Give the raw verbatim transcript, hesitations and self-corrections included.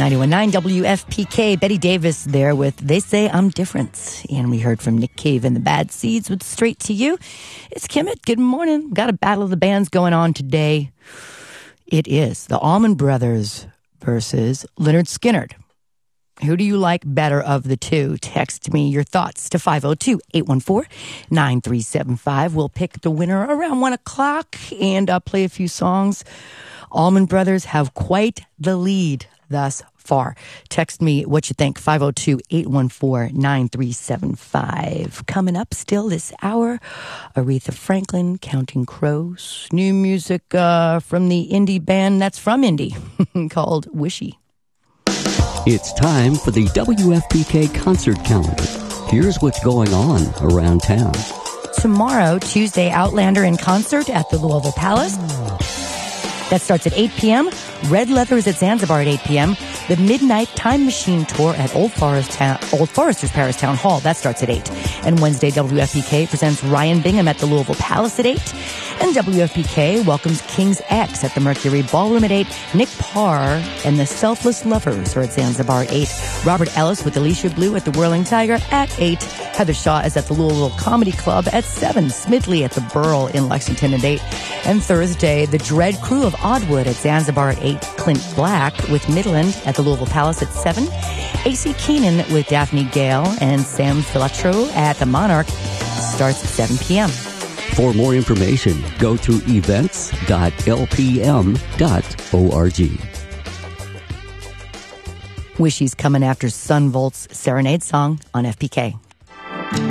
ninety-one point nine W F P K, Betty Davis there with They Say I'm Different. And we heard from Nick Cave and the Bad Seeds with Straight to You. It's Kimmett. Good morning. Got a battle of the bands going on today. It is the Allman Brothers versus Lynyrd Skynyrd. Who do you like better of the two? Text me your thoughts to five oh two, eight one four, nine three seven five. We'll pick the winner around one o'clock and uh, play a few songs. Allman Brothers have quite the lead thus far. Text me what you think, five oh two, eight one four, nine three seven five. Coming up still this hour, Aretha Franklin, Counting Crows. New music uh, from the indie band that's from Indy called Wishy. It's time for the W F P K concert calendar. Here's what's going on around town. Tomorrow, Tuesday, Outlander in concert at the Louisville Palace. That starts at eight p.m. Red Leather is at Zanzibar at eight p.m. The Midnight Time Machine Tour at Old Forest Town, Old Foresters Paris Town Hall. That starts at eight. And Wednesday, W F P K presents Ryan Bingham at the Louisville Palace at eight. And W F P K welcomes King's X at the Mercury Ballroom at eight. Nick Parr and the Selfless Lovers are at Zanzibar at eight. Robert Ellis with Alicia Blue at the Whirling Tiger at eight. Heather Shaw is at the Louisville Comedy Club at seven. Smidley at the Burl in Lexington at eight. And Thursday, the Dread Crew of Oddwood at Zanzibar at eight. Clint Black with Midland at the Louisville Palace at seven. A C Keenan with Daphne Gale and Sam Filatro at the Monarch starts at seven p.m. For more information, go to events dot l p m dot org. Wishy's coming after Sun Volt's Serenade song on F P K.